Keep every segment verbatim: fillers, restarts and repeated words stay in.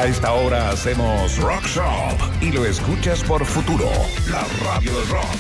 A esta hora hacemos Rock Shop y lo escuchas por Futuro, la radio del rock.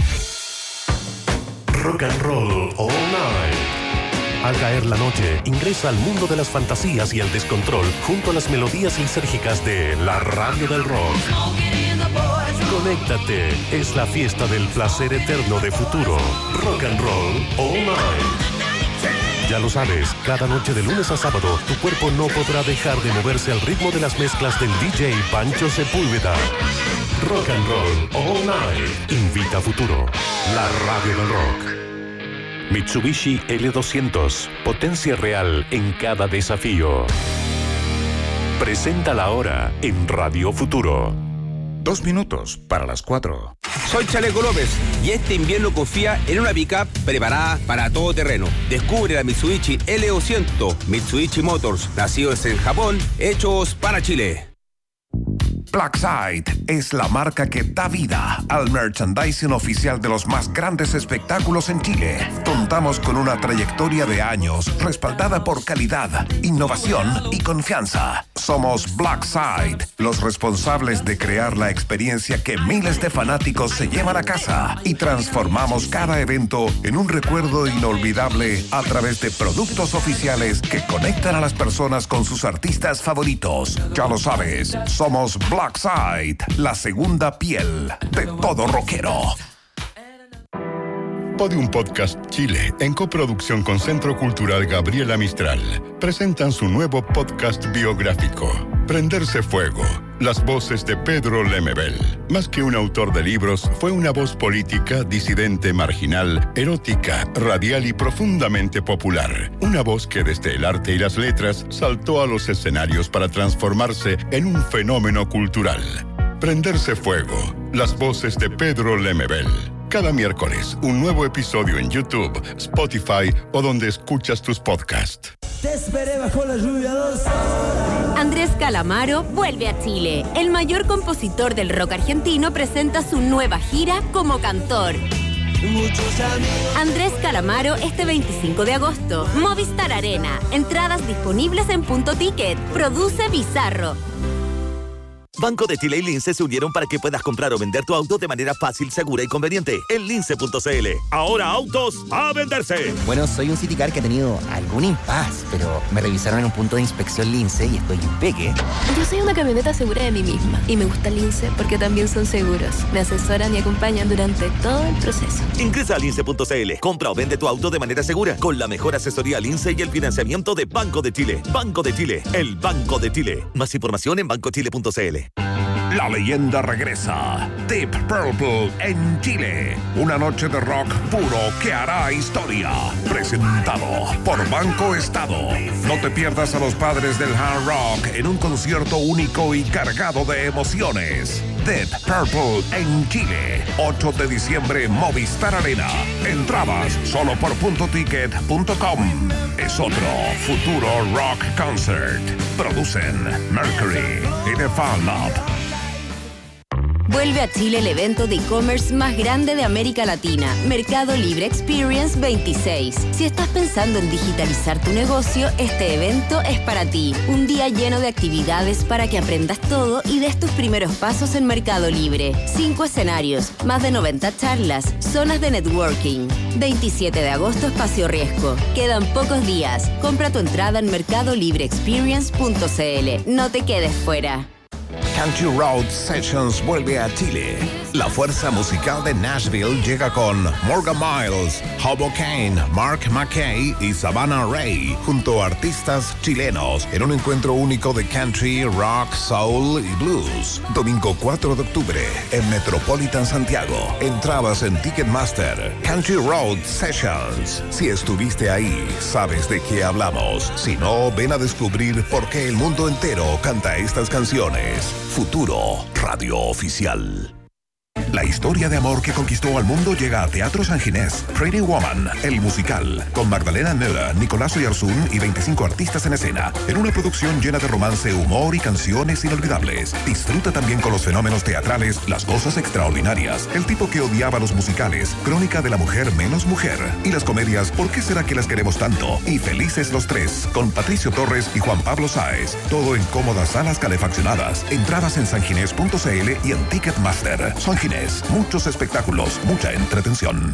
Rock and Roll All Night. Al caer la noche, ingresa al mundo de las fantasías y el descontrol junto a las melodías lisérgicas de la radio del rock. Conéctate, es la fiesta del placer eterno de Futuro. Rock and Roll All Night. Ya lo sabes, cada noche de lunes a sábado, tu cuerpo no podrá dejar de moverse al ritmo de las mezclas del D J Pancho Sepúlveda. Rock and Roll All Night. Invita a Futuro, la radio del rock. Mitsubishi L doscientos, potencia real en cada desafío. Presenta la hora en Radio Futuro. Dos minutos para las cuatro. Soy Chaleco López y este invierno confía en una pickup preparada para todo terreno. Descubre la Mitsubishi L doscientos, Mitsubishi Motors, nacidos en Japón, hechos para Chile. Blackside es la marca que da vida al merchandising oficial de los más grandes espectáculos en Chile. Contamos con una trayectoria de años respaldada por calidad, innovación y confianza. Somos Blackside, los responsables de crear la experiencia que miles de fanáticos se llevan a casa y transformamos cada evento en un recuerdo inolvidable a través de productos oficiales que conectan a las personas con sus artistas favoritos. Ya lo sabes, somos Blackside. Blackside, la segunda piel de todo rockero. Podium Podcast Chile, en coproducción con Centro Cultural Gabriela Mistral, presentan su nuevo podcast biográfico, Prenderse Fuego, las voces de Pedro Lemebel. Más que un autor de libros, fue una voz política, disidente, marginal, erótica, radial y profundamente popular. Una voz que desde el arte y las letras saltó a los escenarios para transformarse en un fenómeno cultural. Prenderse Fuego, las voces de Pedro Lemebel. Cada miércoles, un nuevo episodio en YouTube, Spotify o donde escuchas tus podcasts. Te esperé bajo la lluvia dos horas. Andrés Calamaro vuelve a Chile. El mayor compositor del rock argentino presenta su nueva gira como cantor. Andrés Calamaro este veinticinco de agosto. Movistar Arena. Entradas disponibles en Punto Ticket. Produce Bizarro. Banco de Chile y Lince se unieron para que puedas comprar o vender tu auto de manera fácil, segura y conveniente en lince punto c l. Ahora autos a venderse. Bueno, soy un Citicar que ha tenido algún impas, pero me revisaron en un punto de inspección Lince y estoy impeque. Yo soy una camioneta segura de mí misma y me gusta Lince porque también son seguros. Me asesoran y acompañan durante todo el proceso. Ingresa a lince punto c l. Compra o vende tu auto de manera segura con la mejor asesoría Lince y el financiamiento de Banco de Chile. Banco de Chile, el Banco de Chile. Más información en banco chile punto c l. La leyenda regresa. Deep Purple en Chile. Una noche de rock puro que hará historia. Presentado por Banco Estado. No te pierdas a los padres del hard rock en un concierto único y cargado de emociones. Deep Purple en Chile. ocho de diciembre, Movistar Arena. Entradas solo por punto ticket punto com. Es otro Futuro Rock Concert. Producen Mercury y The Fan Lab. Vuelve a Chile el evento de e-commerce más grande de América Latina, Mercado Libre Experience veintiséis. Si estás pensando en digitalizar tu negocio, este evento es para ti. Un día lleno de actividades para que aprendas todo y des tus primeros pasos en Mercado Libre. Cinco escenarios, más de noventa charlas, zonas de networking. veintisiete de agosto, Espacio Riesgo. Quedan pocos días. Compra tu entrada en mercado libre experience punto c l. No te quedes fuera. Country Road Sessions vuelve a Chile. La fuerza musical de Nashville llega con Morgan Miles, Hobo Kane, Mark McKay y Savannah Ray, junto a artistas chilenos, en un encuentro único de country, rock, soul y blues. Domingo cuatro de octubre, en Metropolitan Santiago. Entradas en Ticketmaster. Country Road Sessions. Si estuviste ahí, sabes de qué hablamos. Si no, ven a descubrir por qué el mundo entero canta estas canciones. Futuro Radio Oficial. La historia de amor que conquistó al mundo llega a Teatro San Ginés. Pretty Woman, el musical, con Magdalena Müller, Nicolás Oyarzún y veinticinco artistas en escena, en una producción llena de romance, humor y canciones inolvidables. Disfruta también con los fenómenos teatrales, las cosas extraordinarias, el tipo que odiaba los musicales, Crónica de la mujer menos mujer, y las comedias ¿Por qué será que las queremos tanto? Y Felices los tres, con Patricio Torres y Juan Pablo Sáez. Todo en cómodas salas calefaccionadas. Entradas en sanginés punto c l y en Ticketmaster. San Ginés, muchos espectáculos, mucha entretención.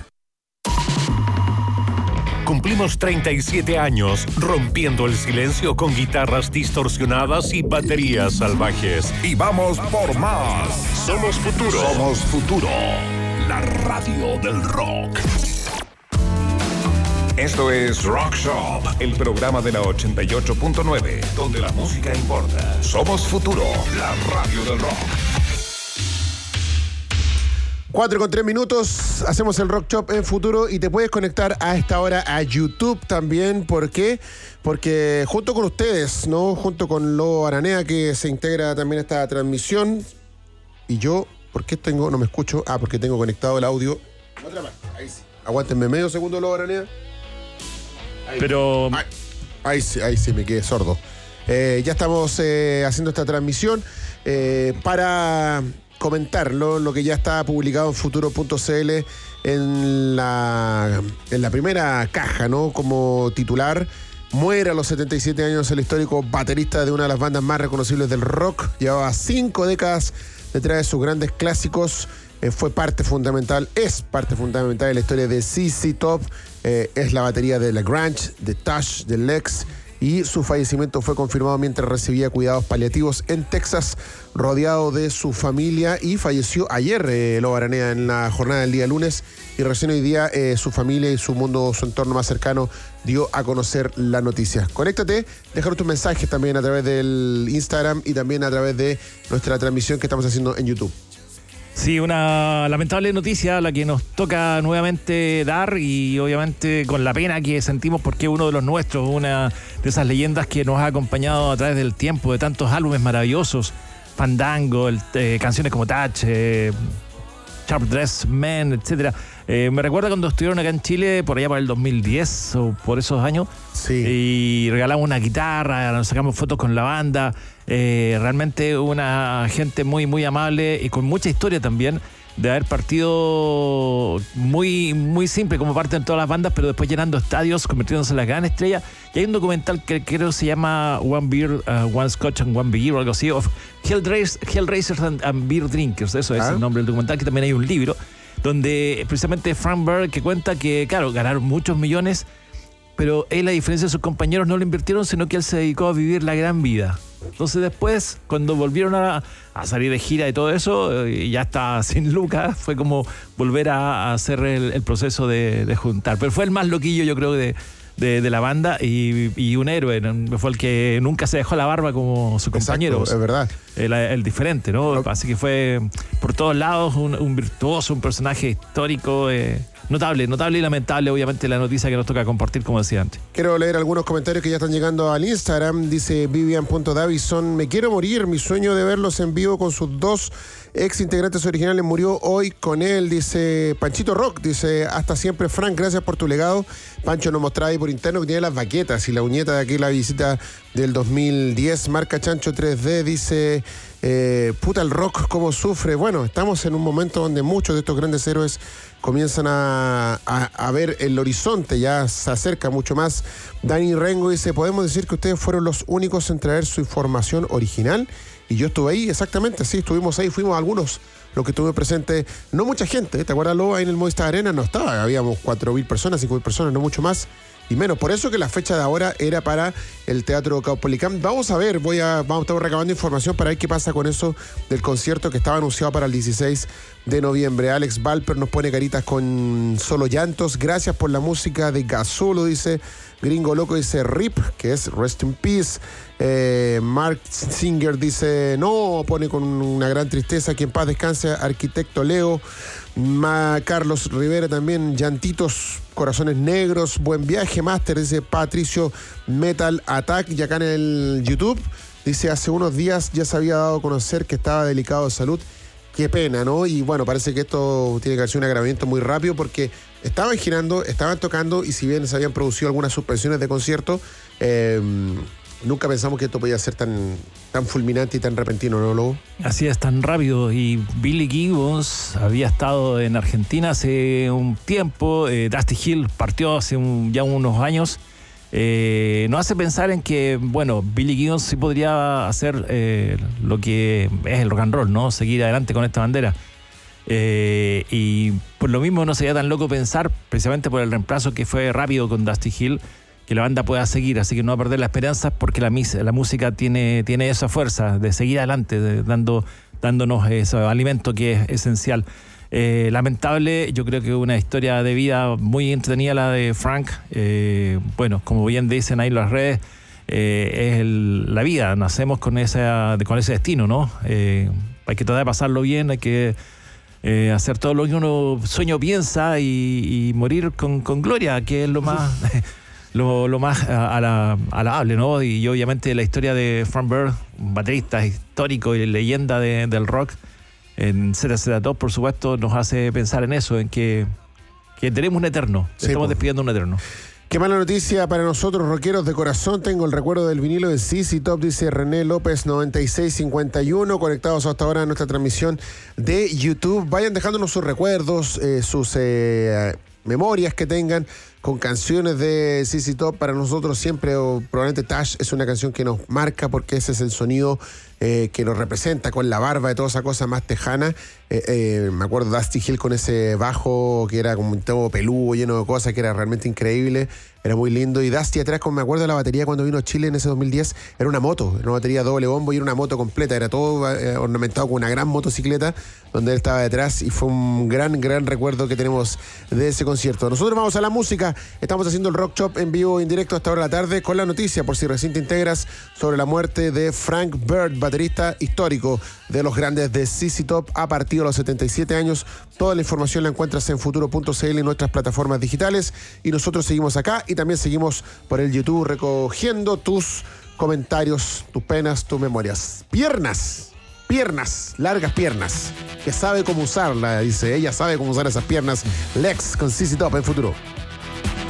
Cumplimos treinta y siete años rompiendo el silencio con guitarras distorsionadas y baterías salvajes. Y vamos por más. Somos Futuro. Somos Futuro, la radio del rock. Esto es Rock Shop, el programa de la ochenta y ocho punto nueve, donde la música importa. Somos Futuro, la radio del rock. Cuatro con tres minutos, hacemos el Rock Shop en Futuro y te puedes conectar a esta hora a YouTube también. ¿Por qué? Porque junto con ustedes, ¿no? Junto con Lobo Aranea, que se integra también a esta transmisión. Y yo, ¿por qué tengo, no me escucho? Ah, porque tengo conectado el audio. Otra parte, ahí sí. Aguántenme medio segundo, Lobo Aranea. Ahí. Pero... Ahí, ahí sí, ahí sí, me quedé sordo. Eh, ya estamos eh, haciendo esta transmisión eh, para comentarlo, lo que ya está publicado en futuro punto c l en la, en la primera caja, ¿no? Como titular, muere a los setenta y siete años el histórico baterista de una de las bandas más reconocibles del rock. Llevaba cinco décadas detrás de sus grandes clásicos. Eh, fue parte fundamental, es parte fundamental de la historia de Z Z Top. Eh, es la batería de La Grange, de Tush, de Lex, y su fallecimiento fue confirmado mientras recibía cuidados paliativos en Texas, rodeado de su familia, y falleció ayer, eh, Lobo Aranea, en la jornada del día lunes, y recién hoy día eh, su familia y su mundo, su entorno más cercano dio a conocer la noticia. Conéctate, déjanos tus mensajes también a través del Instagram y también a través de nuestra transmisión que estamos haciendo en YouTube. Sí, una lamentable noticia la que nos toca nuevamente dar, y obviamente con la pena que sentimos porque es uno de los nuestros, una de esas leyendas que nos ha acompañado a través del tiempo, de tantos álbumes maravillosos, Fandango, el, eh, canciones como Touch, eh, Sharp Dressed Man, etcétera. Eh, me recuerda cuando estuvieron acá en Chile, por allá por el dos mil diez o por esos años, sí. Y regalamos una guitarra, nos sacamos fotos con la banda. Eh, realmente una gente muy, muy amable y con mucha historia también, de haber partido muy, muy simple como parten todas las bandas, pero después llenando estadios, convirtiéndose en la gran estrella. Y hay un documental que creo se llama One Beer, uh, One Scotch and One Beer o algo así, of Hellraisers, Hellraisers and, and Beer Drinkers, eso es ¿Ah? el nombre del documental, que también hay un libro donde precisamente Frank Bird, que cuenta que, claro, ganaron muchos millones, pero él, a diferencia de sus compañeros, no lo invirtieron, sino que él se dedicó a vivir la gran vida. Entonces después, cuando volvieron a, a salir de gira y todo eso, y ya está sin lucas, fue como volver a, a hacer el, el proceso de, de juntar. Pero fue el más loquillo, yo creo, de, de, de la banda, y, y un héroe. Fue el que nunca se dejó la barba como su compañero. Exacto, es verdad. El, el diferente, ¿no? no. Así que fue por todos lados un, un virtuoso, un personaje histórico, eh, notable, notable y lamentable, obviamente, la noticia que nos toca compartir, como decía antes. Quiero leer algunos comentarios que ya están llegando al Instagram. Dice Vivian punto Davison: me quiero morir, mi sueño de verlos en vivo con sus dos ex integrantes originales murió hoy con él. Dice Panchito Rock, dice: hasta siempre, Frank, gracias por tu legado. Pancho nos mostraba ahí por interno que tiene las baquetas y la uñeta de aquí, la visita del dos mil diez. Marca Chancho tres D dice: eh, puta, el rock cómo sufre. Bueno, estamos en un momento donde muchos de estos grandes héroes comienzan a, a, a ver el horizonte, ya se acerca mucho más. Dani Rengo dice: podemos decir que ustedes fueron los únicos en traer su información original. Y yo estuve ahí, exactamente, sí, estuvimos ahí, fuimos algunos los que estuve presente. No mucha gente, ¿te acuerdas, Lobo? Ahí en el Movistar Arena no estaba, habíamos cuatro mil personas, cinco mil personas, no mucho más. Y menos, por eso que la fecha de ahora era para el Teatro Caupolicán. Vamos a ver, voy a, vamos a estar recabando información para ver qué pasa con eso del concierto que estaba anunciado para el dieciséis de noviembre. Alex Valper nos pone caritas con solo llantos. Gracias por la música de Gazolo, dice Gringo Loco, dice Rip, que es Rest in Peace. Eh, Mark Singer dice no, pone con una gran tristeza, que en paz descanse Arquitecto Leo. Ma Carlos Rivera también, llantitos, corazones negros, buen viaje, Master, dice Patricio Metal Attack. Y acá en el YouTube dice: hace unos días ya se había dado a conocer que estaba delicado de salud qué pena, ¿no? Y bueno, parece que esto tiene que hacer un agravamiento muy rápido porque estaban girando, estaban tocando y si bien se habían producido algunas suspensiones de concierto, eh, nunca pensamos que esto podía ser tan, tan fulminante y tan repentino, ¿no, Lobo? Así es, tan rápido. Y Billy Gibbons había estado en Argentina hace un tiempo, eh, Dusty Hill partió hace un, ya unos años. Eh, nos hace pensar en que, bueno, Billy Gibbons sí podría hacer eh, lo que es el rock and roll, ¿no? Seguir adelante con esta bandera. Eh, y por lo mismo no sería tan loco pensar, precisamente por el reemplazo que fue rápido con Dusty Hill, que la banda pueda seguir, así que no va a perder la esperanza porque la, la música tiene, tiene esa fuerza de seguir adelante, de, dando, dándonos ese alimento que es esencial. Eh, lamentable, yo creo que una historia de vida muy entretenida la de Frank. Eh, bueno, como bien dicen ahí en las redes, eh, es el, la vida, nacemos con, esa, con ese destino, ¿no? Eh, hay que tratar de pasarlo bien, hay que eh, hacer todo lo que uno sueño piensa y, y morir con, con gloria, que es lo más... Lo, lo más alabable, ¿no? Y obviamente la historia de Frank Bird, un baterista histórico y leyenda de, del rock, en Z Z Top, por supuesto, nos hace pensar en eso, en que, que tenemos un eterno, sí, estamos pues. despidiendo un eterno. Qué mala noticia para nosotros, rockeros de corazón. Tengo el recuerdo del vinilo de Z Z Top, dice René López noventa y seis cincuenta y uno, conectados hasta ahora a nuestra transmisión de YouTube. Vayan dejándonos sus recuerdos, eh, sus eh, memorias que tengan con canciones de Z Z Top. Para nosotros siempre, o probablemente Tash es una canción que nos marca porque ese es el sonido eh, que nos representa, con la barba y toda esa cosa más tejana. Eh, eh, me acuerdo de Dusty Hill con ese bajo que era como un todo peludo, lleno de cosas, que era realmente increíble. Era muy lindo. Y Dusty atrás, como me acuerdo de la batería cuando vino a Chile en ese dos mil diez, era una moto, era una batería doble bombo y era una moto completa. Era todo eh, ornamentado con una gran motocicleta donde él estaba detrás y fue un gran, gran recuerdo que tenemos de ese concierto. Nosotros vamos a la música. Estamos haciendo el Rock Shop en vivo, en directo hasta ahora de la tarde, con la noticia, por si recién te integras, sobre la muerte de Frank Bird, baterista histórico de los grandes de Z Z Top, a partir de los setenta y siete años. Toda la información la encuentras en futuro punto c l en nuestras plataformas digitales. Y nosotros seguimos acá y también seguimos por el YouTube recogiendo tus comentarios, tus penas, tus memorias. Piernas. Piernas, largas piernas, que sabe cómo usarla, dice ella, sabe cómo usar esas piernas. Lex con Z Z Top en futuro.